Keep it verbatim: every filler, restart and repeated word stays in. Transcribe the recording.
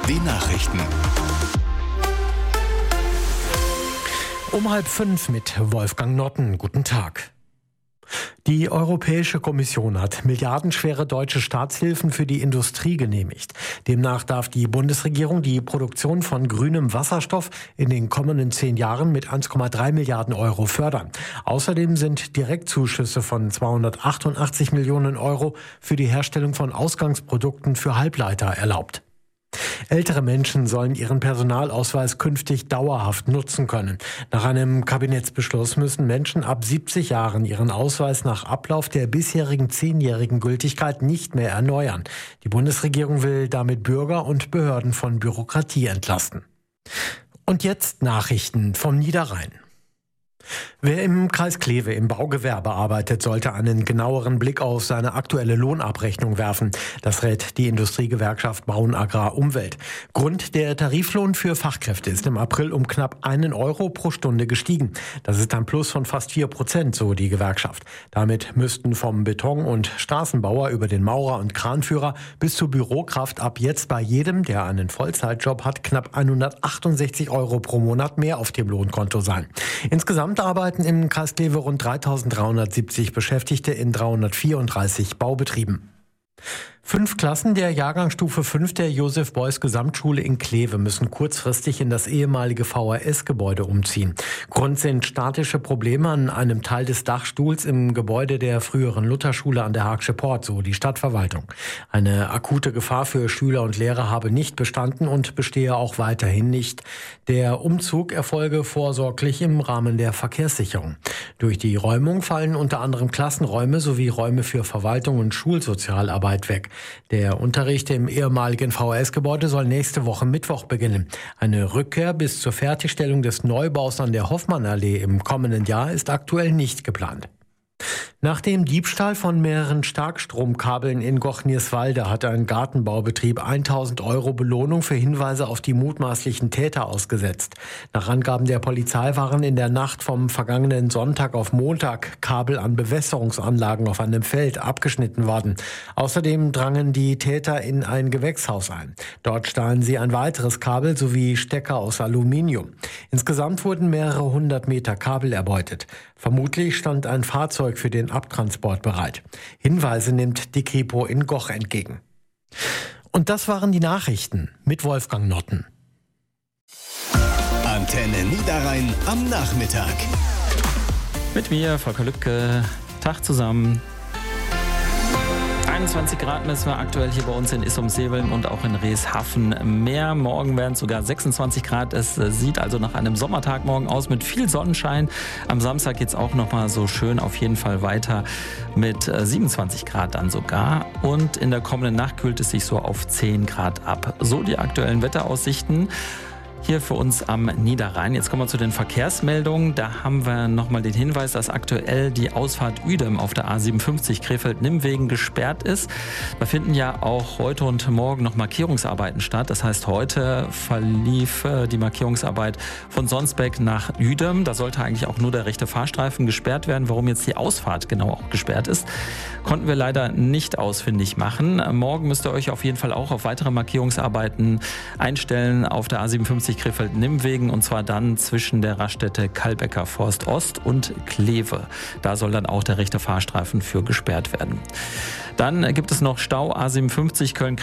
die Nachrichten. Um halb fünf mit Wolfgang Notten. Guten Tag. Die Europäische Kommission hat milliardenschwere deutsche Staatshilfen für die Industrie genehmigt. Demnach darf die Bundesregierung die Produktion von grünem Wasserstoff in den kommenden zehn Jahren mit eins Komma drei Milliarden Euro fördern. Außerdem sind Direktzuschüsse von zweihundertachtundachtzig Millionen Euro für die Herstellung von Ausgangsprodukten für Halbleiter erlaubt. Ältere Menschen sollen ihren Personalausweis künftig dauerhaft nutzen können. Nach einem Kabinettsbeschluss müssen Menschen ab siebzig Jahren ihren Ausweis nach Ablauf der bisherigen zehnjährigen Gültigkeit nicht mehr erneuern. Die Bundesregierung will damit Bürger und Behörden von Bürokratie entlasten. Und jetzt Nachrichten vom Niederrhein. Wer im Kreis Kleve im Baugewerbe arbeitet, sollte einen genaueren Blick auf seine aktuelle Lohnabrechnung werfen. Das rät die Industriegewerkschaft Bauen Agrar Umwelt. Grund: der Tariflohn für Fachkräfte ist im April um knapp einen Euro pro Stunde gestiegen. Das ist ein Plus von fast vier Prozent, so die Gewerkschaft. Damit müssten vom Beton- und Straßenbauer über den Maurer und Kranführer bis zur Bürokraft ab jetzt bei jedem, der einen Vollzeitjob hat, knapp hundertachtundsechzig Euro pro Monat mehr auf dem Lohnkonto sein. Insgesamt arbeiten im Kreis Kleve rund dreitausenddreihundertsiebzig Beschäftigte in dreihundertvierunddreißig Baubetrieben. Fünf Klassen der Jahrgangsstufe fünf der Josef-Beuys-Gesamtschule in Kleve müssen kurzfristig in das ehemalige V H S-Gebäude umziehen. Grund sind statische Probleme an einem Teil des Dachstuhls im Gebäude der früheren Lutherschule an der Haagsche Port, so die Stadtverwaltung. Eine akute Gefahr für Schüler und Lehrer habe nicht bestanden und bestehe auch weiterhin nicht. Der Umzug erfolge vorsorglich im Rahmen der Verkehrssicherung. Durch die Räumung fallen unter anderem Klassenräume sowie Räume für Verwaltung und Schulsozialarbeit weg. Der Unterricht im ehemaligen V H S-Gebäude soll nächste Woche Mittwoch beginnen. Eine Rückkehr bis zur Fertigstellung des Neubaus an der Hoffmannallee im kommenden Jahr ist aktuell nicht geplant. Nach dem Diebstahl von mehreren Starkstromkabeln in Gochnierswalde hat ein Gartenbaubetrieb tausend Euro Belohnung für Hinweise auf die mutmaßlichen Täter ausgesetzt. Nach Angaben der Polizei waren in der Nacht vom vergangenen Sonntag auf Montag Kabel an Bewässerungsanlagen auf einem Feld abgeschnitten worden. Außerdem drangen die Täter in ein Gewächshaus ein. Dort stahlen sie ein weiteres Kabel sowie Stecker aus Aluminium. Insgesamt wurden mehrere hundert Meter Kabel erbeutet. Vermutlich stand ein Fahrzeug für den Abtransport bereit. Hinweise nimmt die Kripo in Goch entgegen. Und das waren die Nachrichten mit Wolfgang Notten. Antenne Niederrhein am Nachmittag. Mit mir, Volker Lübke. Tag zusammen. einundzwanzig Grad messen wir aktuell hier bei uns in Issum-Seveln und auch in Reeshafen mehr. Morgen werden es sogar sechsundzwanzig Grad. Es sieht also nach einem Sommertag morgen aus mit viel Sonnenschein. Am Samstag geht es auch noch mal so schön auf jeden Fall weiter mit siebenundzwanzig Grad dann sogar. Und in der kommenden Nacht kühlt es sich so auf zehn Grad ab. So die aktuellen Wetteraussichten hier für uns am Niederrhein. Jetzt kommen wir zu den Verkehrsmeldungen. Da haben wir nochmal den Hinweis, dass aktuell die Ausfahrt Uedem auf der A siebenundfünfzig Krefeld-Nimmwegen gesperrt ist. Da finden ja auch heute und morgen noch Markierungsarbeiten statt. Das heißt, heute verlief die Markierungsarbeit von Sonsbeck nach Uedem. Da sollte eigentlich auch nur der rechte Fahrstreifen gesperrt werden. Warum jetzt die Ausfahrt genau auch gesperrt ist, konnten wir leider nicht ausfindig machen. Morgen müsst ihr euch auf jeden Fall auch auf weitere Markierungsarbeiten einstellen auf der A siebenundfünfzig Krefeld-Nimmwegen, und zwar dann zwischen der Raststätte Kalbecker Forst Ost und Kleve. Da soll dann auch der rechte Fahrstreifen für gesperrt werden. Dann gibt es noch Stau A siebenundfünfzig Köln